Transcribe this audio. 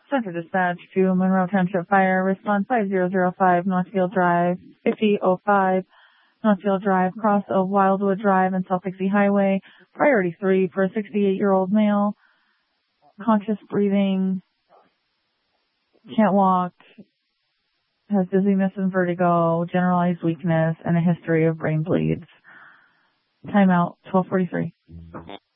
Center Dispatch to Monroe Township Fire. Response 5005 Northfield Drive, 5005 Northfield Drive, cross of Wildwood Drive and South Dixie Highway. Priority 3 for a 68-year-old male. Conscious breathing, can't walk, has dizziness and vertigo, generalized weakness, and a history of brain bleeds. Timeout 12:43.